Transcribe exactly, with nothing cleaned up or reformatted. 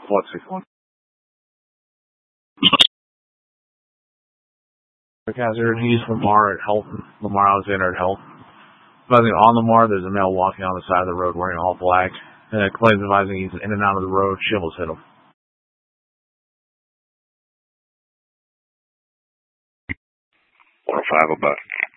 What six one? Hazard, he's Lamar at Health. Lamar Alexander at Health. Advising on Lamar, there's a male walking on the side of the road wearing all black. And it claims advising he's in and out of the road. Shivels hit him. one oh five about